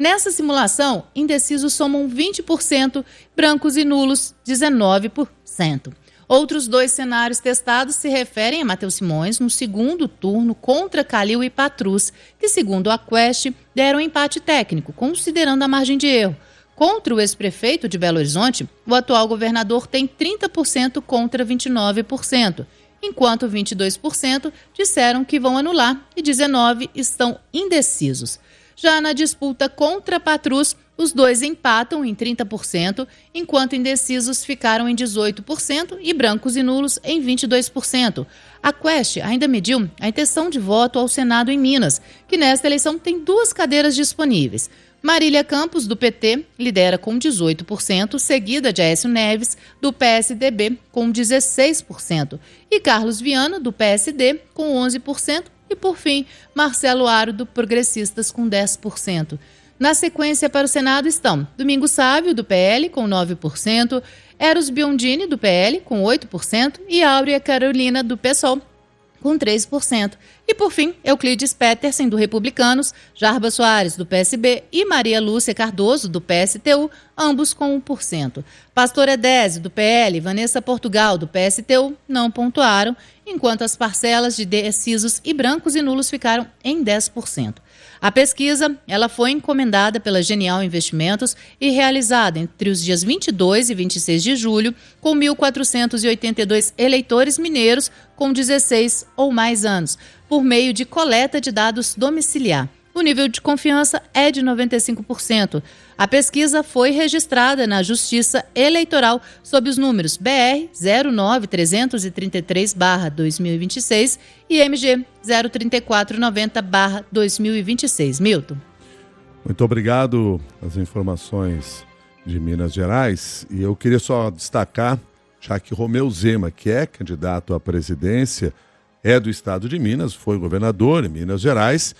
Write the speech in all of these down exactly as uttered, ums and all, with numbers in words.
Nessa simulação, indecisos somam vinte por cento, brancos e nulos dezenove por cento. Outros dois cenários testados se referem a Matheus Simões no segundo turno contra Calil e Patrus, que, segundo a Quest, deram empate técnico, considerando a margem de erro. Contra o ex-prefeito de Belo Horizonte, o atual governador tem trinta por cento contra vinte e nove por cento, enquanto vinte e dois por cento disseram que vão anular e dezenove por cento estão indecisos. Já na disputa contra Patrus, os dois empatam em trinta por cento, enquanto indecisos ficaram em dezoito por cento e brancos e nulos em vinte e dois por cento. A Quest ainda mediu a intenção de voto ao Senado em Minas, que nesta eleição tem duas cadeiras disponíveis. Marília Campos, do P T, lidera com dezoito por cento, seguida de Aécio Neves, do P S D B, com dezesseis por cento, e Carlos Viana, do P S D, com onze por cento, e, por fim, Marcelo Aro, do Progressistas, com dez por cento. Na sequência para o Senado estão Domingos Sávio, do P L, com nove por cento, Eros Biondini, do P L, com oito por cento, e Áurea Carolina, do PSOL, com três por cento. E, por fim, Euclides Petersen, do Republicanos, Jarba Soares, do P S B, e Maria Lúcia Cardoso, do P S T U, ambos com um por cento. Pastor Edésio, do P L, e Vanessa Portugal, do P S T U, não pontuaram, enquanto as parcelas de indecisos e brancos e nulos ficaram em dez por cento. A pesquisa ela foi encomendada pela Genial Investimentos e realizada entre os dias vinte e dois e vinte e seis de julho, com mil quatrocentos e oitenta e dois eleitores mineiros com dezesseis ou mais anos, por meio de coleta de dados domiciliar. O nível de confiança é de noventa e cinco por cento. A pesquisa foi registrada na Justiça Eleitoral sob os números B R zero nove trezentos e trinta e três barra dois mil e vinte e seis e M G zero trinta e quatro noventa barra dois mil e vinte e seis. Milton. Muito obrigado pelas informações de Minas Gerais. E eu queria só destacar, já que Romeu Zema, que é candidato à presidência, é do estado de Minas, foi governador em Minas Gerais,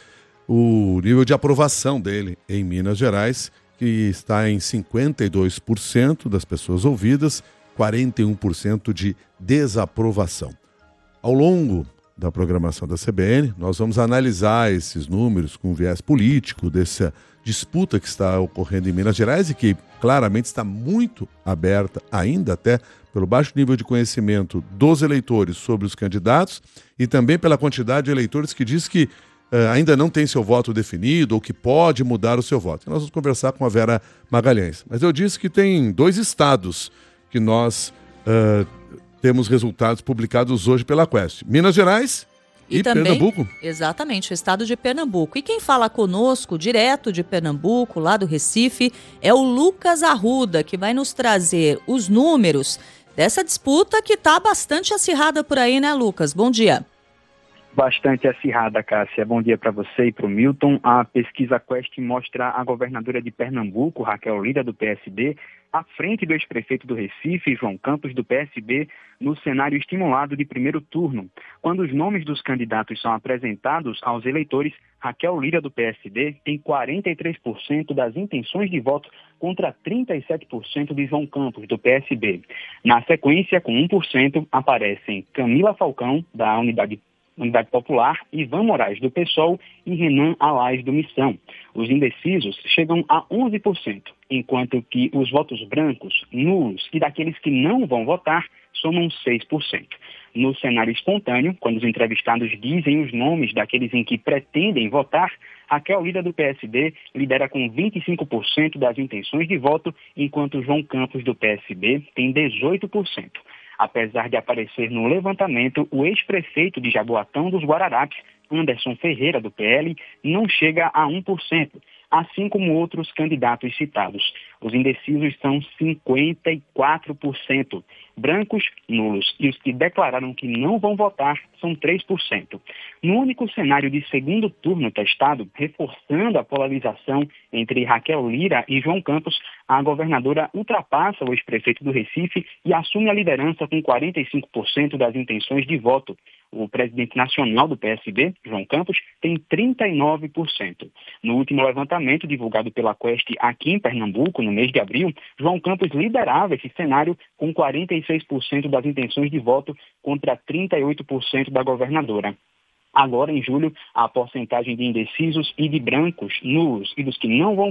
o nível de aprovação dele em Minas Gerais, que está em cinquenta e dois por cento das pessoas ouvidas, quarenta e um por cento de desaprovação. Ao longo da programação da C B N, nós vamos analisar esses números com viés político, dessa disputa que está ocorrendo em Minas Gerais e que claramente está muito aberta ainda, até pelo baixo nível de conhecimento dos eleitores sobre os candidatos e também pela quantidade de eleitores que diz que Uh, ainda não tem seu voto definido ou que pode mudar o seu voto. Nós vamos conversar com a Vera Magalhães. Mas eu disse que tem dois estados que nós uh, temos resultados publicados hoje pela Quest. Minas Gerais e, e também, Pernambuco. Exatamente, o estado de Pernambuco. E quem fala conosco, direto de Pernambuco, lá do Recife, é o Lucas Arruda, que vai nos trazer os números dessa disputa que está bastante acirrada por aí, né, Lucas? Bom dia. Bastante acirrada, Cássia. Bom dia para você e para o Milton. A pesquisa Quest mostra a governadora de Pernambuco, Raquel Lira, do P S D, à frente do ex-prefeito do Recife, João Campos, do P S B, no cenário estimulado de primeiro turno. Quando os nomes dos candidatos são apresentados aos eleitores, Raquel Lira, do P S D, tem quarenta e três por cento das intenções de voto contra trinta e sete por cento de João Campos, do P S B. Na sequência, com um por cento, aparecem Camila Falcão, da Unidade Unidade Popular, Ivan Moraes, do PSOL, e Renan Alais, do Missão. Os indecisos chegam a onze por cento, enquanto que os votos brancos, nulos e daqueles que não vão votar somam seis por cento. No cenário espontâneo, quando os entrevistados dizem os nomes daqueles em que pretendem votar, Raquel Lira, do P S D, lidera com vinte e cinco por cento das intenções de voto, enquanto João Campos, do P S B, tem dezoito por cento. Apesar de aparecer no levantamento, o ex-prefeito de Jaboatão dos Guararapes, Anderson Ferreira, do P L, não chega a um por cento, assim como outros candidatos citados. Os indecisos são cinquenta e quatro por cento. Brancos, nulos e os que declararam que não vão votar são três por cento. No único cenário de segundo turno testado, reforçando a polarização entre Raquel Lira e João Campos, a governadora ultrapassa o ex-prefeito do Recife e assume a liderança com quarenta e cinco por cento das intenções de voto. O presidente nacional do P S B, João Campos, tem trinta e nove por cento. No último levantamento divulgado pela Quest aqui em Pernambuco, no mês de abril, João Campos liderava esse cenário com quarenta e seis por cento das intenções de voto contra trinta e oito por cento da governadora. Agora, em julho, a porcentagem de indecisos e de brancos, nulos e dos que não vão